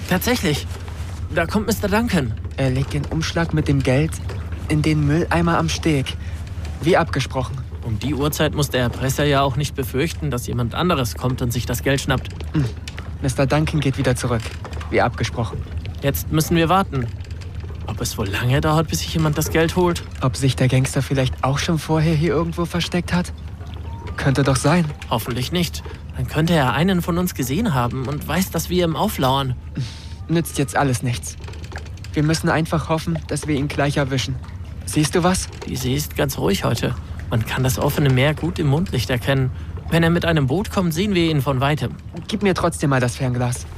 Tatsächlich. Da kommt Mr. Duncan. Er legt den Umschlag mit dem Geld in den Mülleimer am Steg. Wie abgesprochen. Um die Uhrzeit muss der Erpresser ja auch nicht befürchten, dass jemand anderes kommt und sich das Geld schnappt. Mr. Duncan geht wieder zurück. Wie abgesprochen. Jetzt müssen wir warten. Ob es wohl lange dauert, bis sich jemand das Geld holt? Ob sich der Gangster vielleicht auch schon vorher hier irgendwo versteckt hat? Könnte doch sein. Hoffentlich nicht. Dann könnte er einen von uns gesehen haben und weiß, dass wir ihm auflauern. Nützt jetzt alles nichts. Wir müssen einfach hoffen, dass wir ihn gleich erwischen. Siehst du was? Die See ist ganz ruhig heute. Man kann das offene Meer gut im Mondlicht erkennen. Wenn er mit einem Boot kommt, sehen wir ihn von weitem. Gib mir trotzdem mal das Fernglas.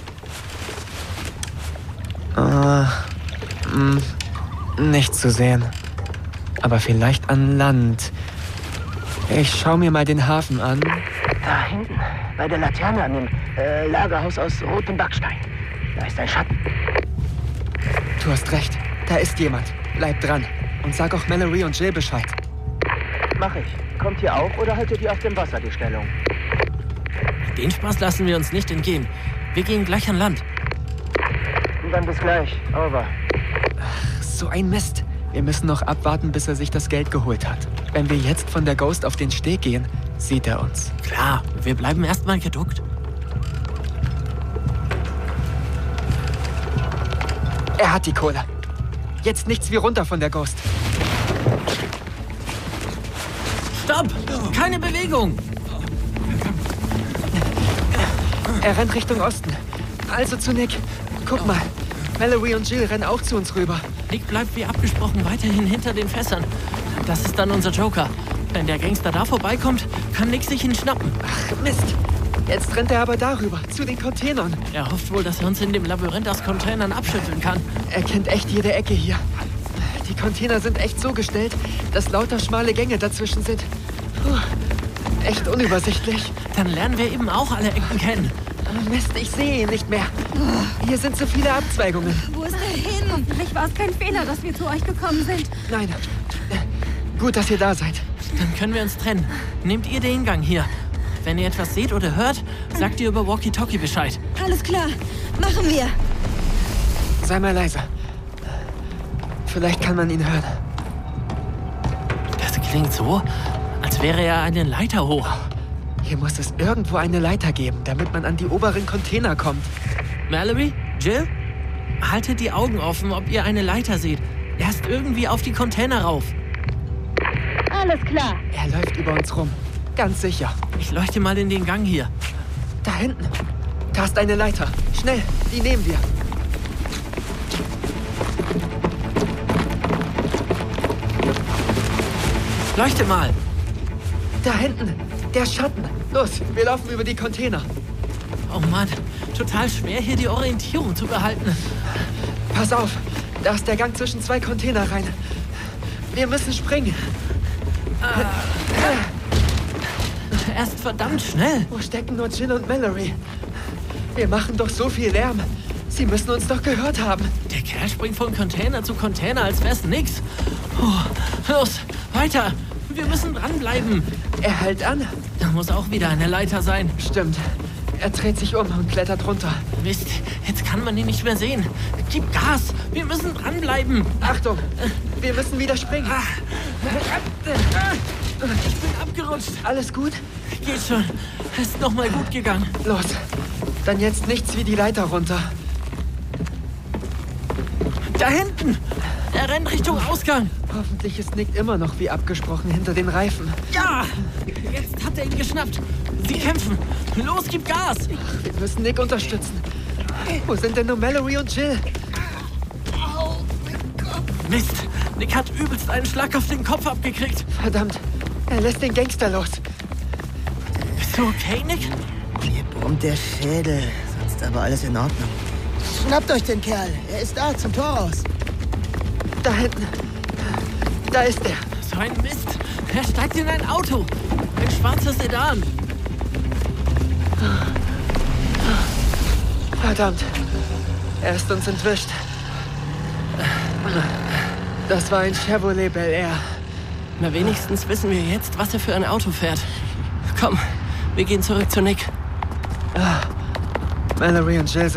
Nichts zu sehen. Aber vielleicht an Land. Ich schau mir mal den Hafen an. Da hinten, bei der Laterne an dem Lagerhaus aus rotem Backstein. Da ist ein Schatten. Du hast recht. Da ist jemand. Bleib dran. Und sag auch Mallory und Jill Bescheid. Mach ich. Kommt ihr auch oder haltet ihr auf dem Wasser die Stellung? Den Spaß lassen wir uns nicht entgehen. Wir gehen gleich an Land. Und dann bis gleich. Over. So ein Mist. Wir müssen noch abwarten, bis er sich das Geld geholt hat. Wenn wir jetzt von der Ghost auf den Steg gehen, sieht er uns. Klar, wir bleiben erstmal geduckt. Er hat die Kohle. Jetzt nichts wie runter von der Ghost. Stopp! Keine Bewegung! Er rennt Richtung Osten. Also zu Nick. Guck mal. Mallory und Jill rennen auch zu uns rüber. Nick bleibt wie abgesprochen weiterhin hinter den Fässern. Das ist dann unser Joker. Wenn der Gangster da vorbeikommt, kann Nick sich ihn schnappen. Ach, Mist. Jetzt rennt er aber darüber, zu den Containern. Er hofft wohl, dass er uns in dem Labyrinth aus Containern abschütteln kann. Er kennt echt jede Ecke hier. Die Container sind echt so gestellt, dass lauter schmale Gänge dazwischen sind. Puh, echt unübersichtlich. Dann lernen wir eben auch alle Ecken kennen. Mist, ich sehe ihn nicht mehr. Hier sind so viele Abzweigungen. Wo ist er hin? Hoffentlich war es kein Fehler, dass wir zu euch gekommen sind. Nein. Gut, dass ihr da seid. Dann können wir uns trennen. Nehmt ihr den Gang hier. Wenn ihr etwas seht oder hört, sagt ihr über Walkie-Talkie Bescheid. Alles klar, machen wir. Sei mal leise. Vielleicht kann man ihn hören. Das klingt so, als wäre er eine Leiter hoch. Hier muss es irgendwo eine Leiter geben, damit man an die oberen Container kommt. Mallory? Jill? Haltet die Augen offen, ob ihr eine Leiter seht. Erst irgendwie auf die Container rauf. Alles klar. Er läuft über uns rum. Ganz sicher. Ich leuchte mal in den Gang hier. Da hinten. Da ist eine Leiter. Schnell, die nehmen wir. Leuchte mal. Da hinten. Der Schatten. Los, wir laufen über die Container. Oh Mann, total schwer hier die Orientierung zu behalten. Pass auf. Da ist der Gang zwischen zwei Container rein. Wir müssen springen. Er ist verdammt schnell. Wo stecken nur Jill und Mallory? Wir machen doch so viel Lärm. Sie müssen uns doch gehört haben. Der Kerl springt von Container zu Container, als wär's nix. Oh, los, weiter. Wir müssen dranbleiben. Er hält an. Da muss auch wieder eine Leiter sein. Stimmt. Er dreht sich um und klettert runter. Mist, jetzt kann man ihn nicht mehr sehen. Gib Gas, wir müssen dranbleiben. Achtung, wir müssen wieder springen. Ich bin abgerutscht. Alles gut? Geht schon. Ist noch mal gut gegangen. Los, dann jetzt nichts wie die Leiter runter. Da hinten. Er rennt Richtung Ausgang. Hoffentlich ist Nick immer noch wie abgesprochen hinter den Reifen. Ja, jetzt hat er ihn geschnappt. Sie kämpfen. Los, gib Gas. Wir müssen Nick unterstützen. Wo sind denn nur Mallory und Jill? Mist, Nick hat übelst einen Schlag auf den Kopf abgekriegt. Verdammt, er lässt den Gangster los. Bist du okay, Nick? Mir brummt der Schädel, sonst aber alles in Ordnung. Schnappt euch den Kerl, er ist da, zum Tor raus. Da hinten. Da ist er. So ein Mist. Er steigt in ein Auto. Ein schwarzes Sedan. Verdammt. Er ist uns entwischt. Das war ein Chevrolet Bel Air. Na, wenigstens wissen wir jetzt, was er für ein Auto fährt. Komm, wir gehen zurück zu Nick. Mallory und Jill